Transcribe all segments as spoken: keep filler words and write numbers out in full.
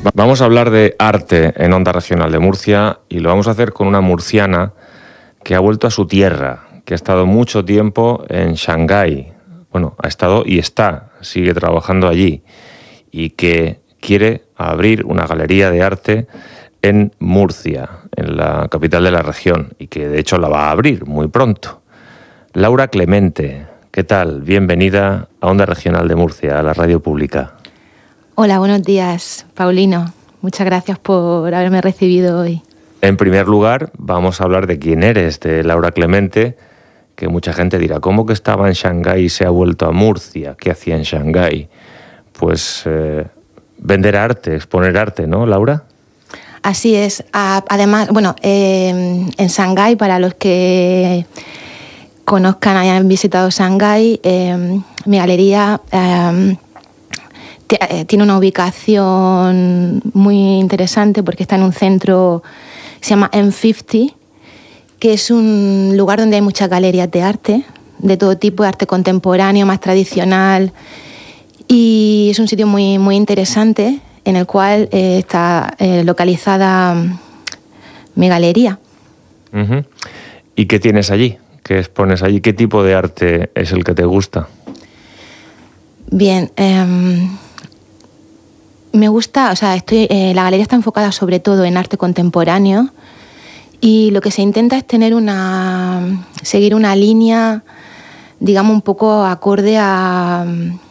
Vamos a hablar de arte en Onda Regional de Murcia y lo vamos a hacer con una murciana que ha vuelto a su tierra, que ha estado mucho tiempo en Shanghái. Bueno, ha estado y está, sigue trabajando allí y que quiere abrir una galería de arte en Murcia, en la capital de la región, y que de hecho la va a abrir muy pronto. Laura Clemente, ¿qué tal? Bienvenida a Onda Regional de Murcia, a la radio pública. Hola, buenos días, Paulino. Muchas gracias por haberme recibido hoy. En primer lugar, vamos a hablar de quién eres, de Laura Clemente, que mucha gente dirá, ¿cómo que estaba en Shanghái y se ha vuelto a Murcia? ¿Qué hacía en Shanghái? Pues eh, vender arte, exponer arte, ¿no, Laura? Así es. Además, bueno, eh, en Shanghái, para los que conozcan, hayan visitado Shanghái, eh, mi galería eh, tiene una ubicación muy interesante porque está en un centro que se llama eme cincuenta, que es un lugar donde hay muchas galerías de arte, de todo tipo, de arte contemporáneo, más tradicional, y es un sitio muy, muy interesante en el cual eh, está eh, localizada mi galería. Uh-huh. ¿Y qué tienes allí? ¿Qué expones allí? ¿Qué tipo de arte es el que te gusta? Bien, eh, me gusta, o sea, estoy, eh, la galería está enfocada sobre todo en arte contemporáneo y lo que se intenta es tener una, seguir una línea, digamos, un poco acorde a,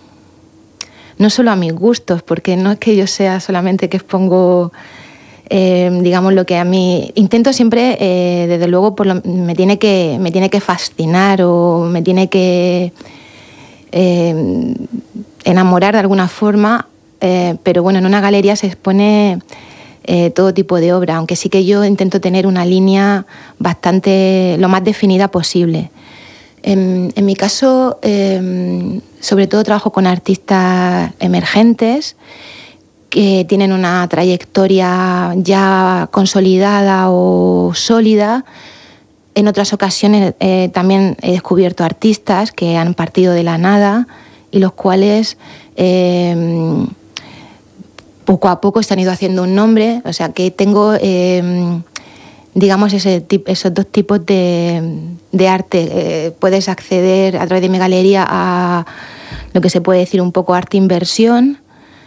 no solo a mis gustos, porque no es que yo sea solamente que expongo, eh, digamos, lo que a mí, intento siempre, eh, desde luego, por lo, me tiene que, me tiene que fascinar o me tiene que eh, enamorar de alguna forma. Eh, pero bueno, en una galería se expone eh, todo tipo de obra, aunque sí que yo intento tener una línea bastante, lo más definida posible. En, en mi caso, eh, sobre todo trabajo con artistas emergentes que tienen una trayectoria ya consolidada o sólida. En otras ocasiones eh, también he descubierto artistas que han partido de la nada y los cuales Eh, poco a poco se han ido haciendo un nombre, o sea que tengo, eh, digamos, ese, esos dos tipos de, de arte. Eh, puedes acceder a través de mi galería a lo que se puede decir un poco arte inversión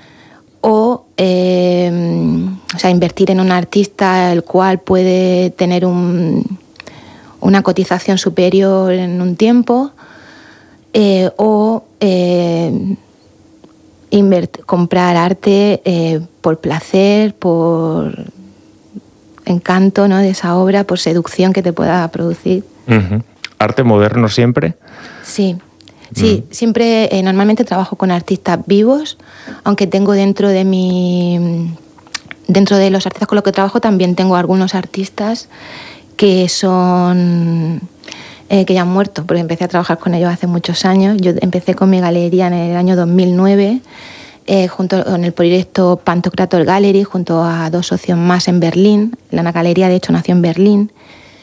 o, eh, o sea, invertir en un artista el cual puede tener un, una cotización superior en un tiempo eh, o eh, Invert, comprar arte eh, por placer, por encanto, ¿no?, de esa obra, por seducción que te pueda producir. Uh-huh. ¿Arte moderno siempre? Sí, sí, uh-huh. siempre, eh, normalmente trabajo con artistas vivos, aunque tengo dentro de mi, dentro de los artistas con los que trabajo también tengo algunos artistas que son... Eh, que ya han muerto, porque empecé a trabajar con ellos hace muchos años. Yo empecé con mi galería en el año dos mil nueve, eh, junto con el proyecto Pantocrator Gallery, junto a dos socios más en Berlín. La galería, de hecho, nació en Berlín.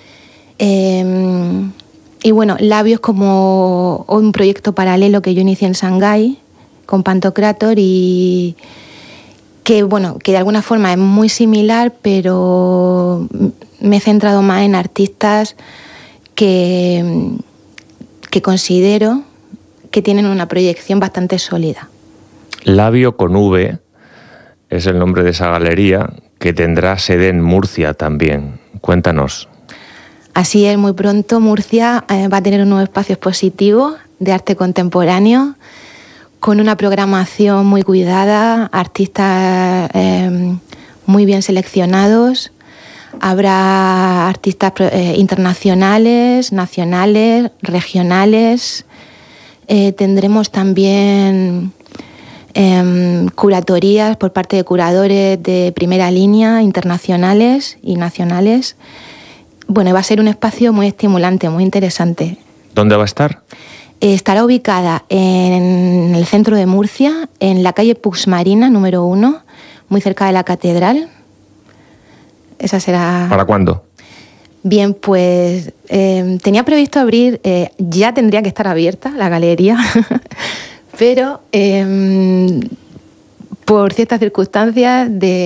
Eh, y bueno, Labio es como un proyecto paralelo que yo inicié en Shanghái con Pantocrator y que, bueno, que de alguna forma es muy similar, pero me he centrado más en artistas Que, que considero que tienen una proyección bastante sólida. Labio con V es el nombre de esa galería que tendrá sede en Murcia también. Cuéntanos. Así es, muy pronto Murcia eh, va a tener un nuevo espacio expositivo de arte contemporáneo con una programación muy cuidada, artistas eh, muy bien seleccionados. Habrá artistas eh, internacionales, nacionales, regionales. Eh, tendremos también eh, curatorías por parte de curadores de primera línea, internacionales y nacionales. Bueno, va a ser un espacio muy estimulante, muy interesante. ¿Dónde va a estar? Eh, estará ubicada en el centro de Murcia, en la calle Puigmarina, número uno, muy cerca de la catedral. Esa será... ¿Para cuándo? Bien, pues eh, tenía previsto abrir, eh, ya tendría que estar abierta la galería, pero eh, por ciertas circunstancias de